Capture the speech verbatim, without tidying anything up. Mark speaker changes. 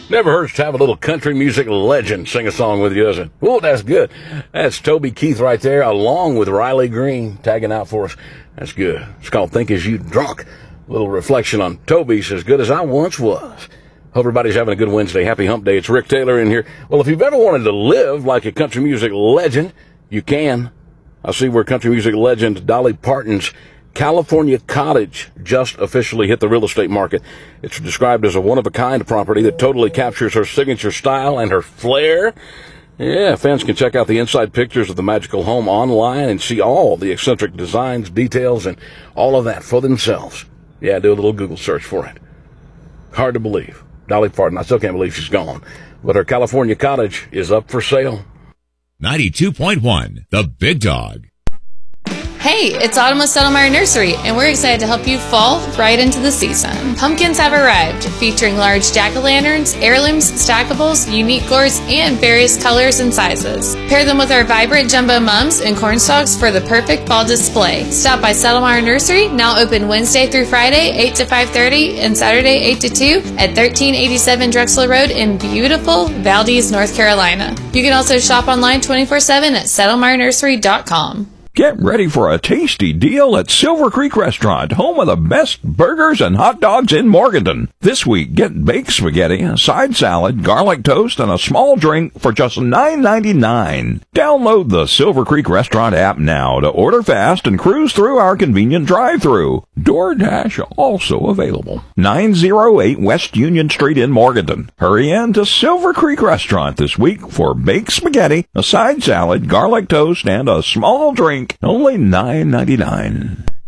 Speaker 1: Never hurts to have a little country music legend sing a song with you, does it? Oh, that's good. That's Toby Keith right there, along with Riley Green, tagging out for us. That's good. It's called Think As You Drunk. A little reflection on Toby's As Good As I Once Was. Hope everybody's having a good Wednesday. Happy hump day. It's Rick Taylor in here. Well, if you've ever wanted to live like a country music legend, you can. I see where country music legend Dolly Parton's California Cottage just officially hit the real estate market. It's described as a one-of-a-kind property that totally captures her signature style and her flair. Yeah, fans can check out the inside pictures of the magical home online and see all the eccentric designs, details, and all of that for themselves. Yeah, do a little Google search for it. Hard to believe. Dolly Parton, I still can't believe she's gone. But her California Cottage is up for sale.
Speaker 2: ninety-two point one, The Big Dog.
Speaker 3: Hey, it's Autumn with Settlemyre Nursery, and we're excited to help you fall right into the season. Pumpkins have arrived, featuring large jack-o'-lanterns, heirlooms, stackables, unique gourds, and various colors and sizes. Pair them with our vibrant jumbo mums and cornstalks for the perfect fall display. Stop by Settlemyre Nursery, now open Wednesday through Friday, eight to five thirty, and Saturday, eight to two, at thirteen eighty-seven Drexel Road in beautiful Valdez, North Carolina. You can also shop online twenty-four seven at settlemyre nursery dot com.
Speaker 4: Get ready for a tasty deal at Silver Creek Restaurant, home of the best burgers and hot dogs in Morganton. This week, get baked spaghetti, a side salad, garlic toast, and a small drink for just nine ninety-nine. Download the Silver Creek Restaurant app now to order fast and cruise through our convenient drive-thru. DoorDash also available. nine oh eight West Union Street in Morganton. Hurry in to Silver Creek Restaurant this week for baked spaghetti, a side salad, garlic toast, and a small drink. Only nine ninety-nine.